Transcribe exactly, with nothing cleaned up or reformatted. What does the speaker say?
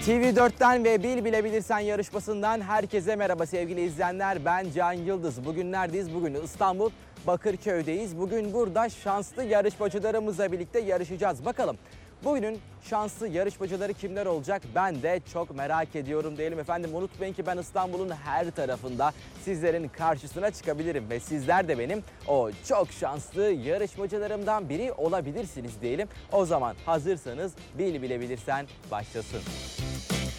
T V dörtten ve Bil Bilebilirsen yarışmasından herkese merhaba sevgili izleyenler. Ben Can Yıldız. Bugün neredeyiz? Bugün İstanbul Bakırköy'deyiz. Bugün burada şanslı yarışmacılarımızla birlikte yarışacağız. Bakalım bugünün şanslı yarışmacıları kimler olacak? Ben de çok merak ediyorum diyelim efendim. Unutmayın ki ben İstanbul'un her tarafında sizlerin karşısına çıkabilirim. Ve sizler de benim o çok şanslı yarışmacılarımdan biri olabilirsiniz diyelim. O zaman hazırsanız Bil Bilebilirsen başlasın.